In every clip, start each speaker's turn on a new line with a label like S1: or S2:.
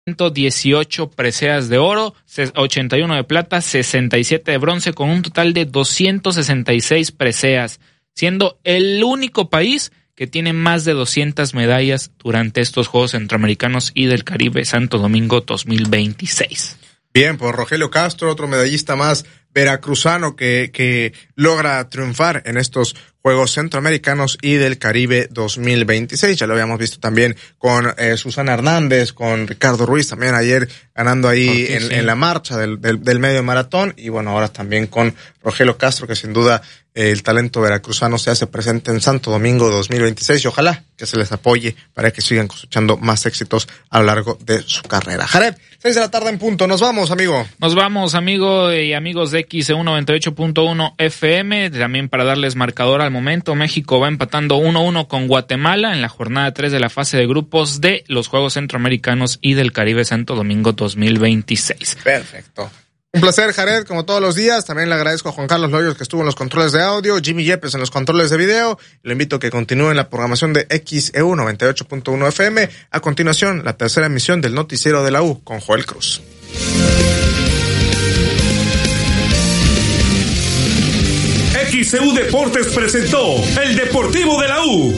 S1: 118 preseas de oro, 81 de plata, 67 de bronce, con un total de 266 preseas, siendo el único país que tiene más de 200 medallas durante estos Juegos Centroamericanos y del Caribe Santo Domingo 2026.
S2: Bien, pues Rogelio Castro, otro medallista más veracruzano que logra triunfar en estos Juegos Centroamericanos y del Caribe 2026. Ya lo habíamos visto también con Susana Hernández, con Ricardo Ruiz, también ayer ganando ahí en la marcha del medio maratón. Y bueno, ahora también con Rogelio Castro, que sin duda el talento veracruzano se hace presente en Santo Domingo 2026. Y ojalá que se les apoye para que sigan cosechando más éxitos a lo largo de su carrera. Jared, 6 de la tarde en punto. Nos vamos, amigo.
S1: Nos vamos, amigo y amigos de XEU 98.1 FM. También para darles marcador al momento, México va empatando 1-1 con Guatemala en la jornada 3 de la fase de grupos de los Juegos Centroamericanos y del Caribe Santo Domingo 2026.
S2: Perfecto. Un placer, Jared, como todos los días. También le agradezco a Juan Carlos Loyos, que estuvo en los controles de audio, Jimmy Yepes en los controles de video. Le invito a que continúe en la programación de XEU 98.1 FM. A continuación, la tercera emisión del Noticiero de la U con Joel Cruz.
S3: XEU Deportes presentó El Deportivo de la U.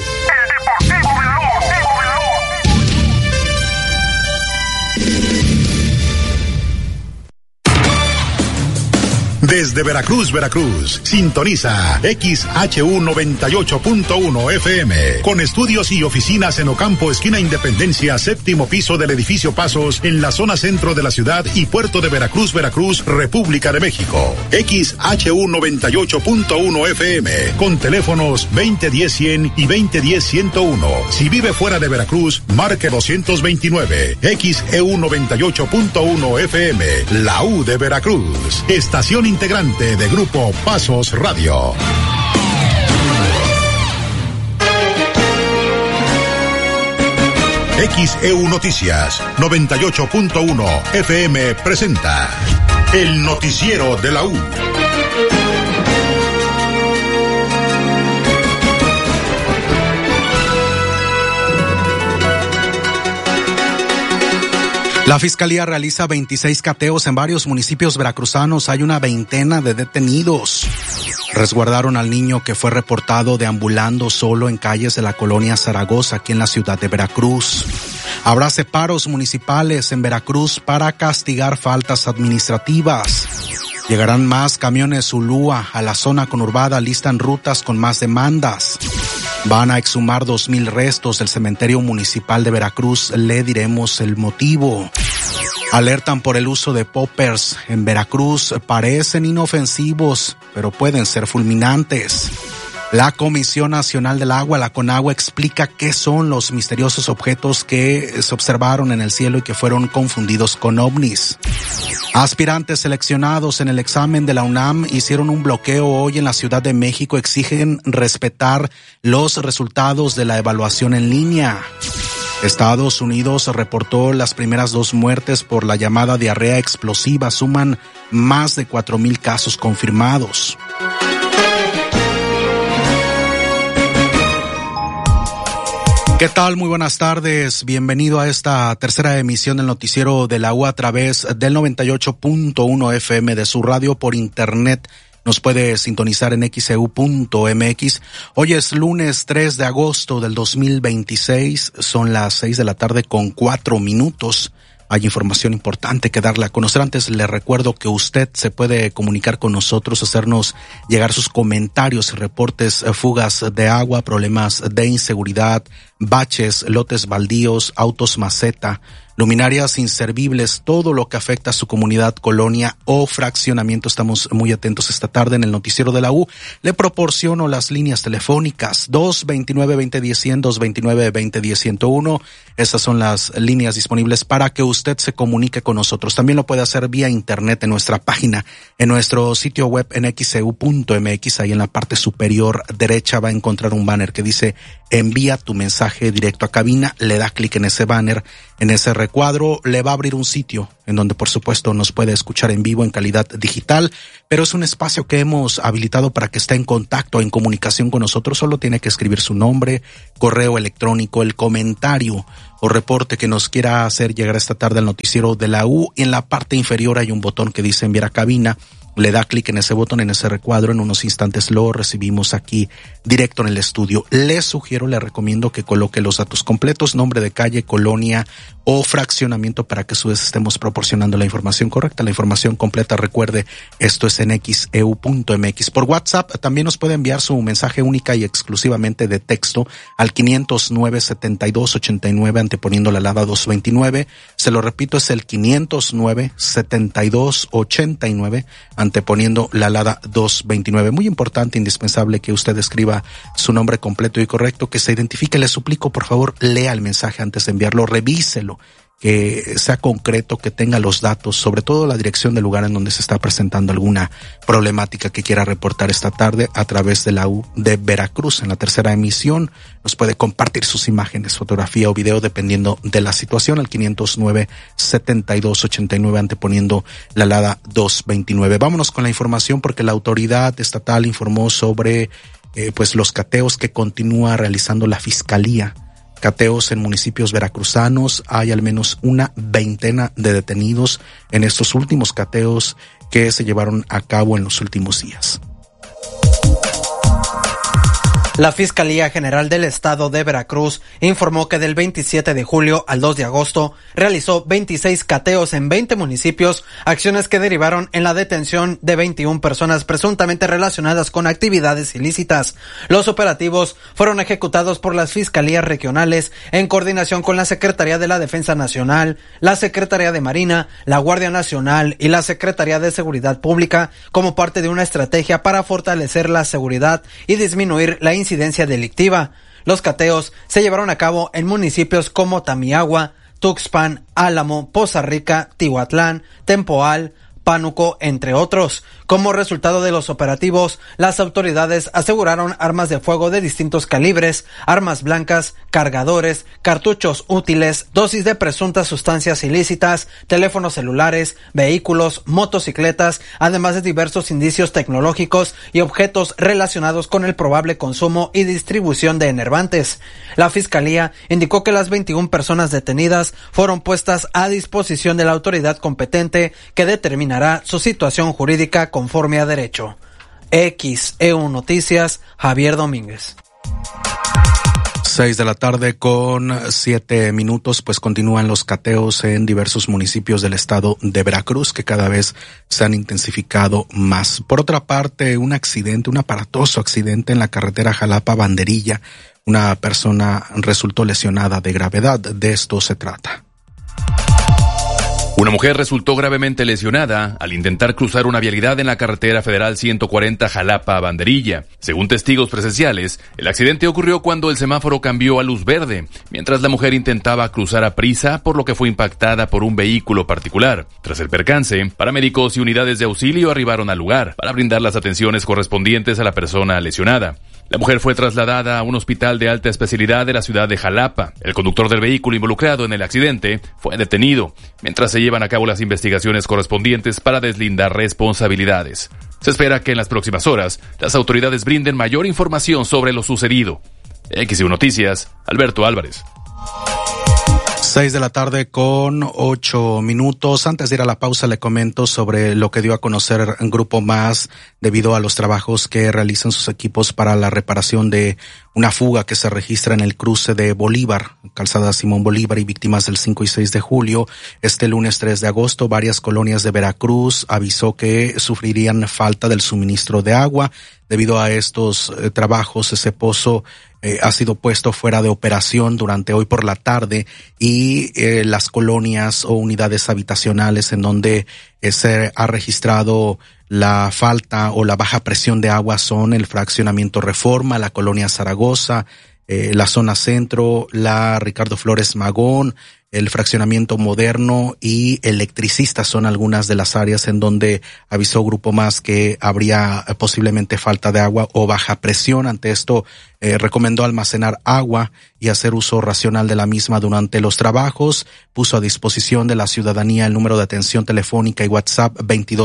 S3: Desde Veracruz, sintoniza XHU 98.1 FM, con estudios y oficinas en Ocampo, esquina Independencia, séptimo piso del edificio Pasos, en la zona centro de la ciudad y puerto de Veracruz, República de México. XHU 98.1 FM, con teléfonos 2010-100 y 2010-101. Si vive fuera de Veracruz, marque 229. XEU 98.1 FM, la U de Veracruz. Estación integrante de Grupo Pasos Radio. XEU Noticias 98.1 FM presenta El Noticiero de la U.
S4: La Fiscalía realiza 26 cateos en varios municipios veracruzanos. Hay una veintena de detenidos. Resguardaron al niño que fue reportado deambulando solo en calles de la colonia Zaragoza, aquí en la ciudad de Veracruz. Habrá separos municipales en Veracruz para castigar faltas administrativas. Llegarán más camiones Ulúa a la zona conurbada, listan rutas con más demandas. Van a exhumar 2,000 restos del cementerio municipal de Veracruz. Le diremos el motivo. Alertan por el uso de poppers en Veracruz. Parecen inofensivos, pero pueden ser fulminantes. La Comisión Nacional del Agua, la CONAGUA, explica qué son los misteriosos objetos que se observaron en el cielo y que fueron confundidos con ovnis. Aspirantes seleccionados en el examen de la UNAM hicieron un bloqueo hoy en la Ciudad de México. Exigen respetar los resultados de la evaluación en línea. Estados Unidos reportó las primeras 2 muertes por la llamada diarrea explosiva. Suman más de 4,000 casos confirmados. ¿Qué tal? Muy buenas tardes. Bienvenido a esta tercera emisión del Noticiero de la U a través del 98.1 FM de su radio por internet. Nos puede sintonizar en xeu.mx. Hoy es lunes 3 de agosto del 2026. Son las 6 de la tarde con 4 minutos. Hay información importante que darle a conocer. Antes le recuerdo que usted se puede comunicar con nosotros, hacernos llegar sus comentarios, reportes, fugas de agua, problemas de inseguridad, baches, lotes baldíos, autos maceta, luminarias inservibles, todo lo que afecta a su comunidad, colonia o fraccionamiento. Estamos muy atentos esta tarde en el Noticiero de la U. Le proporciono las líneas telefónicas 229-2010-100, 229-2010-101. Esas son las líneas disponibles para que usted se comunique con nosotros. También lo puede hacer vía internet en nuestra página, en nuestro sitio web en xeu.mx. Ahí en la parte superior derecha va a encontrar un banner que dice envía tu mensaje directo a cabina. Le da clic en ese banner, en ese recuadro, le va a abrir un sitio en donde por supuesto nos puede escuchar en vivo en calidad digital, pero es un espacio que hemos habilitado para que esté en contacto, en comunicación con nosotros. Solo tiene que escribir su nombre, correo electrónico, el comentario o reporte que nos quiera hacer llegar esta tarde al noticiero de la U. En la parte inferior hay un botón que dice enviar a cabina. Le da clic en ese botón, en ese recuadro, en unos instantes lo recibimos aquí directo en el estudio. Le recomiendo que coloque los datos completos, nombre de calle, colonia o fraccionamiento para que a su vez estemos proporcionando la información correcta, la información completa. Recuerde, esto es en xeu.mx. Por WhatsApp también nos puede enviar su mensaje única y exclusivamente de texto al 509-7289 anteponiendo la alada 229. Se lo repito, es el 509-7289 anteponiendo la alada 229. Muy importante, indispensable que usted escriba su nombre completo y correcto, que se identifique. Le suplico, por favor, lea el mensaje antes de enviarlo, revíselo, que sea concreto, que tenga los datos, sobre todo la dirección del lugar en donde se está presentando alguna problemática que quiera reportar esta tarde a través de la U de Veracruz. En la tercera emisión nos puede compartir sus imágenes, fotografía o video dependiendo de la situación al 509-7289 anteponiendo la alada 229. Vámonos con la información porque la autoridad estatal informó sobre pues los cateos que continúa realizando la Fiscalía. Cateos en municipios veracruzanos, hay al menos una veintena de detenidos en estos últimos cateos que se llevaron a cabo en los últimos días.
S5: La Fiscalía General del Estado de Veracruz informó que del 27 de julio al 2 de agosto realizó 26 cateos en 20 municipios, acciones que derivaron en la detención de 21 personas presuntamente relacionadas con actividades ilícitas. Los operativos fueron ejecutados por las fiscalías regionales en coordinación con la Secretaría de la Defensa Nacional, la Secretaría de Marina, la Guardia Nacional y la Secretaría de Seguridad Pública como parte de una estrategia para fortalecer la seguridad y disminuir la incidencia delictiva. Los cateos se llevaron a cabo en municipios como Tamiagua, Tuxpan, Álamo, Poza Rica, Tihuatlán, Tempoal, Pánuco, entre otros. Como resultado de los operativos, las autoridades aseguraron armas de fuego de distintos calibres, armas blancas, cargadores, cartuchos útiles, dosis de presuntas sustancias ilícitas, teléfonos celulares, vehículos, motocicletas, además de diversos indicios tecnológicos y objetos relacionados con el probable consumo y distribución de enervantes. La Fiscalía indicó que las 21 personas detenidas fueron puestas a disposición de la autoridad competente que determinará su situación jurídica conforme a derecho. XEU Noticias, Javier Domínguez.
S4: 6 de la tarde con 7 minutos, pues continúan los cateos en diversos municipios del estado de Veracruz que cada vez se han intensificado más. Por otra parte, un aparatoso accidente en la carretera Jalapa-Banderilla. Una persona resultó lesionada de gravedad. De esto se trata.
S6: Una mujer resultó gravemente lesionada al intentar cruzar una vialidad en la carretera federal 140 Jalapa-Banderilla. Según testigos presenciales, el accidente ocurrió cuando el semáforo cambió a luz verde, mientras la mujer intentaba cruzar a prisa, por lo que fue impactada por un vehículo particular. Tras el percance, paramédicos y unidades de auxilio arribaron al lugar para brindar las atenciones correspondientes a la persona lesionada. La mujer fue trasladada a un hospital de alta especialidad de la ciudad de Jalapa. El conductor del vehículo involucrado en el accidente fue detenido, mientras se llevan a cabo las investigaciones correspondientes para deslindar responsabilidades. Se espera que en las próximas horas las autoridades brinden mayor información sobre lo sucedido. XEU Noticias, Alberto Álvarez.
S4: 6 de la tarde con 8 minutos. Antes de ir a la pausa le comento sobre lo que dio a conocer Grupo Más debido a los trabajos que realizan sus equipos para la reparación de una fuga que se registra en el cruce de Bolívar, calzada Simón Bolívar, y víctimas del 5 y 6 de julio. Este lunes 3 de agosto, varias colonias de Veracruz avisó que sufrirían falta del suministro de agua. Debido a estos trabajos, ese pozo ha sido puesto fuera de operación durante hoy por la tarde y las colonias o unidades habitacionales en donde se ha registrado la falta o la baja presión de agua son el fraccionamiento Reforma, la colonia Zaragoza, la zona centro, la Ricardo Flores Magón, el fraccionamiento Moderno y Electricistas son algunas de las áreas en donde avisó Grupo Más que habría posiblemente falta de agua o baja presión. Ante esto, recomendó almacenar agua y hacer uso racional de la misma durante los trabajos. Puso a disposición de la ciudadanía el número de atención telefónica y WhatsApp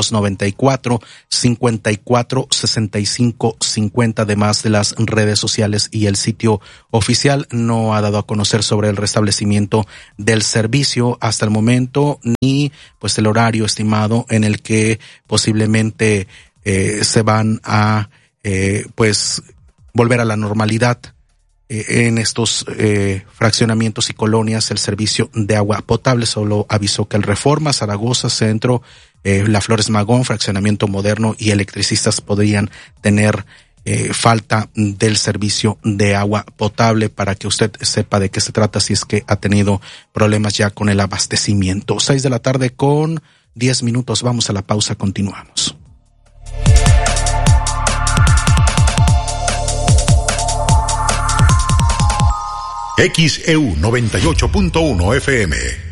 S4: 2294-546550, además de las redes sociales y el sitio oficial. No ha dado a conocer sobre el restablecimiento del servicio hasta el momento, ni pues el horario estimado en el que posiblemente se van a pues volver a la normalidad en estos fraccionamientos y colonias. El servicio de agua potable solo avisó que el Reforma, Zaragoza, Centro, La Flores Magón, Fraccionamiento Moderno y electricistas podrían tener falta del servicio de agua potable, para que usted sepa de qué se trata si es que ha tenido problemas ya con el abastecimiento. 6 de la tarde con 10 minutos. Vamos a la pausa, continuamos.
S3: XEU 98.1 FM.